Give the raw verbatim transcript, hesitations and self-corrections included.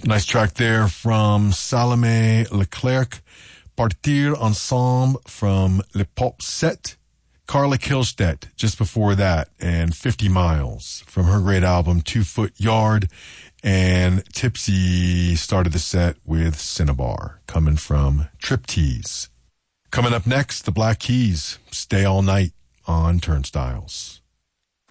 Nice track there from Salome Leclerc. Partir Ensemble from Le Pop Set. Carla Kihlstedt just before that, and fifty miles from her great album Two Foot Yard. And Tipsy started the set with Cinnabar, coming from Triptease. Coming up next, the Black Keys, Stay All Night on Turnstiles.